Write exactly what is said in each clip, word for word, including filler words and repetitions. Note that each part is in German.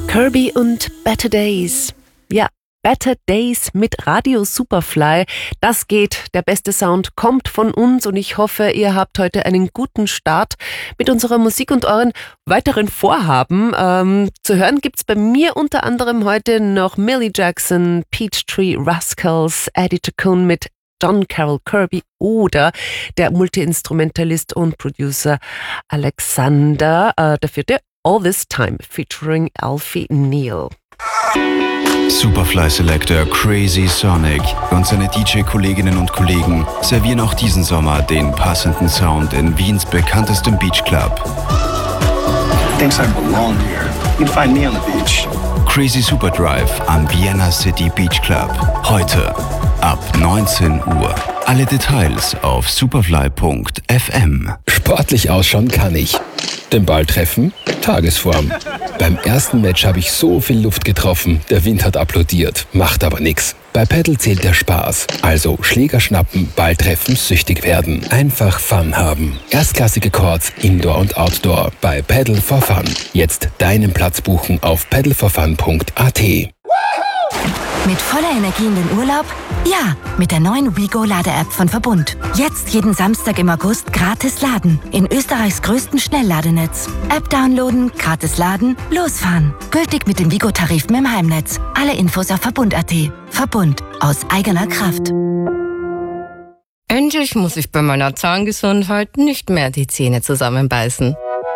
Kirby und Better Days. Ja, Better Days mit Radio Superfly. Das geht. Der beste Sound kommt von uns und ich hoffe, ihr habt heute einen guten Start mit unserer Musik und euren weiteren Vorhaben. Ähm, zu hören gibt's bei mir unter anderem heute noch Millie Jackson, Peachtree Rascals, Eddie Coon mit John Carroll Kirby oder der Multi-Instrumentalist und Producer Alexander, äh, der vierte All This Time featuring Alfie Neal. Superfly Selector Crazy Sonic und seine D J-Kolleginnen und Kollegen servieren auch diesen Sommer den passenden Sound in Wiens bekanntestem Beachclub. Thinks I belong here. You'd find me on the beach. Crazy Super Drive am Vienna City Beach Club. Heute ab neunzehn Uhr. Alle Details auf superfly punkt f m. Sportlich ausschauen kann ich. Den Ball treffen? Tagesform. Beim ersten Match habe ich so viel Luft getroffen, der Wind hat applaudiert. Macht aber nix. Bei Paddle zählt der Spaß. Also Schläger schnappen, Ball treffen, süchtig werden. Einfach Fun haben. Erstklassige Chords Indoor und Outdoor bei Paddle for Fun. Jetzt deinen Platz buchen auf paddle for fun punkt a t. Mit voller Energie in den Urlaub? Ja, mit der neuen WeGo-Lade-App von Verbund. Jetzt jeden Samstag im August gratis laden. In Österreichs größten Schnellladenetz. App downloaden, gratis laden, losfahren. Gültig mit dem WeGo-Tarif im Heimnetz. Alle Infos auf verbund punkt a t. Verbund. Aus eigener Kraft. Endlich muss ich bei meiner Zahngesundheit nicht mehr die Zähne zusammenbeißen.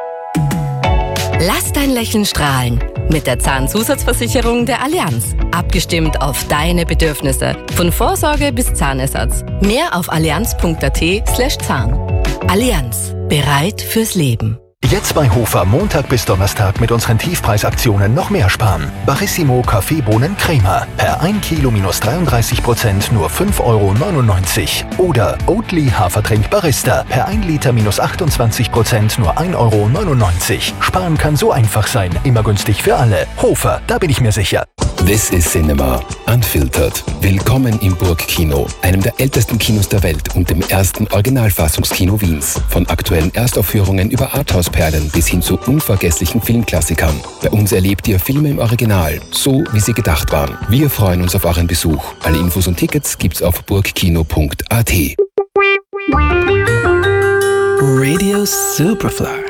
Lass dein Lächeln strahlen. Mit der Zahnzusatzversicherung der Allianz. Abgestimmt auf deine Bedürfnisse. Von Vorsorge bis Zahnersatz. Mehr auf allianz punkt a t slash zahn. Allianz. Bereit fürs Leben. Jetzt bei Hofer Montag bis Donnerstag mit unseren Tiefpreisaktionen noch mehr sparen. Barissimo Kaffeebohnen Crema. Per ein Kilo minus dreiunddreißig Prozent nur fünf Euro neunundneunzig. Oder Oatly Hafertrink Barista. Per ein Liter minus achtundzwanzig Prozent nur ein Euro neunundneunzig. Sparen kann so einfach sein. Immer günstig für alle. Hofer, da bin ich mir sicher. This is Cinema. Unfiltered. Willkommen im Burgkino, einem der ältesten Kinos der Welt und dem ersten Originalfassungskino Wiens. Von aktuellen Erstaufführungen über Arthouse-Perlen bis hin zu unvergesslichen Filmklassikern. Bei uns erlebt ihr Filme im Original, so wie sie gedacht waren. Wir freuen uns auf euren Besuch. Alle Infos und Tickets gibt's auf burgkino punkt a t. Radio Superfly.